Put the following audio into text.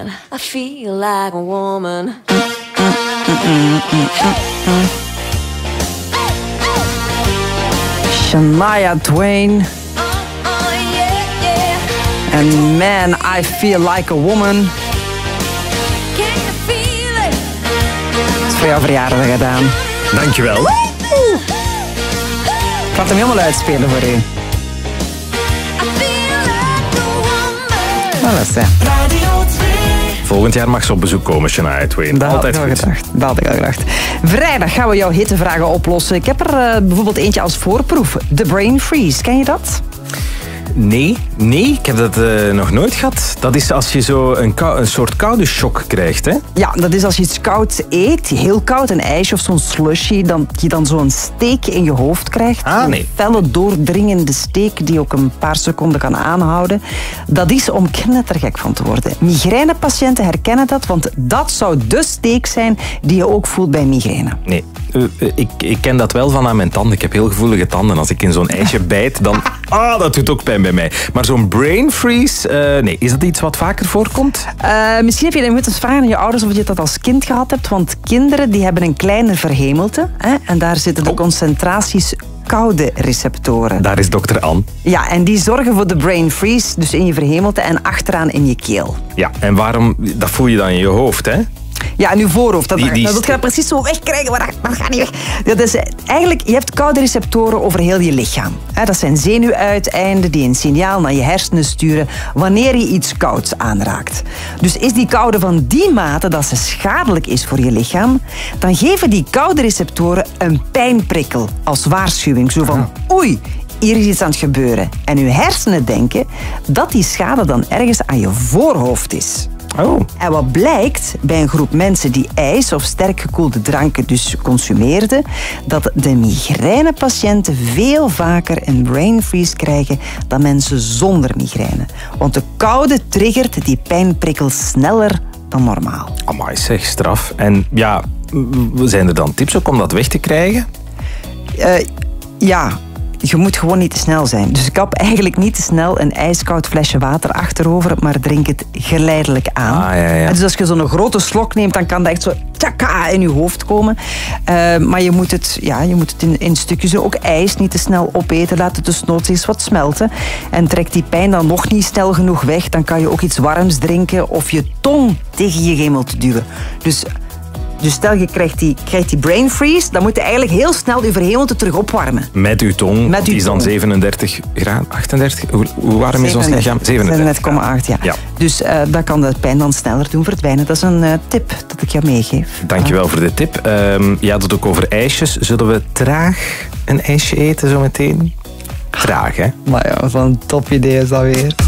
I feel like a woman. Shania Twain. En Man, I Feel Like a Woman. Dat is voor jouw verjaardag gedaan. Dankjewel. Ik laat hem helemaal uitspelen voor u. Voilà, Volgend jaar mag ze op bezoek komen, Shania Twain. dat Altijd had ik goed. al gedacht. Dat had ik al gedacht. Vrijdag gaan we jouw hittevragen oplossen. Ik heb er bijvoorbeeld eentje als voorproef. The Brain Freeze, ken je dat? Nee, ik heb dat nog nooit gehad. Dat is als je zo een soort koude shock krijgt, hè? Ja, dat is als je iets koud eet, heel koud, een ijsje of zo'n slushy, dat je dan zo'n steek in je hoofd krijgt. Nee. Een felle, doordringende steek die ook een paar seconden kan aanhouden. Dat is om knettergek van te worden. Migrainepatiënten herkennen dat, want dat zou de steek zijn die je ook voelt bij migraine. Nee, ik ken dat wel van aan mijn tanden. Ik heb heel gevoelige tanden. Als ik in zo'n ijsje bijt, dan... dat doet ook pijn bij mij. Maar zo'n brain freeze, nee. Is dat iets wat vaker voorkomt? Misschien heb je dan moeten vragen aan je ouders of je dat als kind gehad hebt, want kinderen die hebben een kleiner verhemelte, hè, en daar zitten de concentraties koude receptoren. Daar is dokter Ann. Ja, en die zorgen voor de brain freeze, dus in je verhemelte en achteraan in je keel. Ja, en waarom... Dat voel je dan in je hoofd, hè? Ja, in je voorhoofd. Dat wil je steek. dat precies zo wegkrijgen, maar dat gaat niet weg. Dat is, eigenlijk, je hebt koude receptoren over heel je lichaam. Dat zijn zenuwuiteinden die een signaal naar je hersenen sturen wanneer je iets kouds aanraakt. Dus is die koude van die mate dat ze schadelijk is voor je lichaam, dan geven die koude receptoren een pijnprikkel als waarschuwing. Zo van, oei, hier is iets aan het gebeuren. En uw hersenen denken dat die schade dan ergens aan je voorhoofd is. Oh. En wat blijkt bij een groep mensen die ijs of sterk gekoelde dranken dus consumeerden, dat de migrainepatiënten veel vaker een brain freeze krijgen dan mensen zonder migraine. Want de koude triggert die pijnprikkel sneller dan normaal. Amai, zeg, straf. En ja, zijn er dan tips ook om dat weg te krijgen? Ja, je moet gewoon niet te snel zijn. Dus kap eigenlijk niet te snel een ijskoud flesje water achterover, maar drink het geleidelijk aan. Ja. Dus als je zo'n grote slok neemt, dan kan dat echt zo tjaka in je hoofd komen. Maar je moet het in stukjes, ook ijs niet te snel opeten. Laat het desnoods eens wat smelten. En trek die pijn dan nog niet snel genoeg weg. Dan kan je ook iets warms drinken of je tong tegen je gehemelte duwen. Dus stel je krijgt die brain freeze, dan moet je eigenlijk heel snel je verhemelte terug opwarmen. Met uw tong, die is dan 37 graden, 38? Hoe warm is ons lichaam? 37,8, ja. Ja. Dus dat kan de pijn dan sneller doen verdwijnen. Dat is een tip dat ik jou meegeef. Dankjewel voor de tip. Je had het ook over ijsjes. Zullen we traag een ijsje eten zo meteen? Traag, hè? Maar ja, wat een top idee is dat weer.